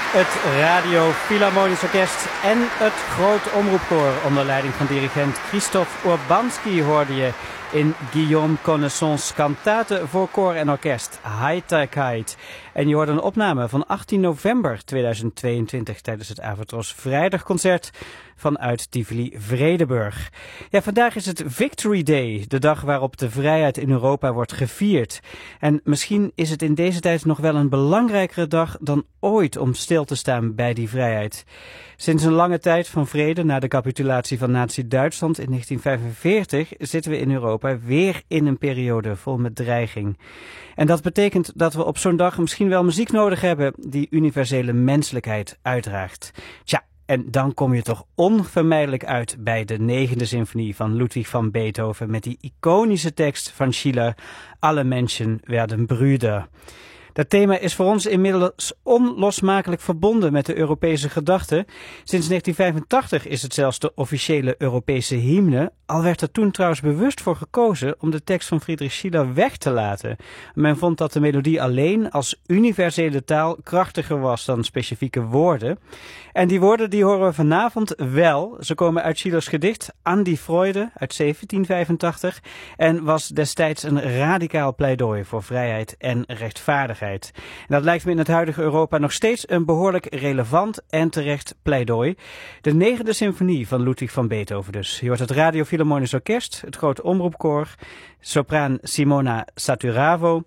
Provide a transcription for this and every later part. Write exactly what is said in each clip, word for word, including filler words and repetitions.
Het Radio Philharmonisch Orkest en het Groot Omroepkoor onder leiding van dirigent Christophe Urbanski hoorde je in Guillaume Connaissance kantaten voor koor en orkest, Heiterkeit. En je hoorde een opname van achttien november tweeduizend tweeëntwintig tijdens het Avatros Vrijdagconcert vanuit Tivoli Vredenburg. Ja, vandaag is het Victory Day, de dag waarop de vrijheid in Europa wordt gevierd. En misschien is het in deze tijd nog wel een belangrijkere dag dan ooit om stil te staan bij die vrijheid. Sinds een lange tijd van vrede na de capitulatie van Nazi-Duitsland in negentien vijfenveertig zitten we in Europa weer in een periode vol met dreiging. En dat betekent dat we op zo'n dag misschien wel muziek nodig hebben die universele menselijkheid uitdraagt. Tja, en dan kom je toch onvermijdelijk uit bij de negende symfonie van Ludwig van Beethoven met die iconische tekst van Schiller, Alle Menschen werden Brüder. Dat thema is voor ons inmiddels onlosmakelijk verbonden met de Europese gedachte. Sinds negentien vijfentachtig is het zelfs de officiële Europese hymne. Al werd er toen trouwens bewust voor gekozen om de tekst van Friedrich Schiller weg te laten. Men vond dat de melodie alleen als universele taal krachtiger was dan specifieke woorden. En die woorden die horen we vanavond wel. Ze komen uit Schillers gedicht An die Freude uit zeventien vijfentachtig en was destijds een radicaal pleidooi voor vrijheid en rechtvaardigheid. En dat lijkt me in het huidige Europa nog steeds een behoorlijk relevant en terecht pleidooi. De negende symfonie van Ludwig van Beethoven dus. Je hoort het Radio Philharmonisch Orkest, het Groot Omroepkoor, sopraan Simona Saturavo,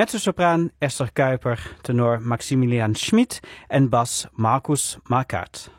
mezzosopraan Esther Kuiper, tenor Maximilian Schmid en bas Markus Marquardt.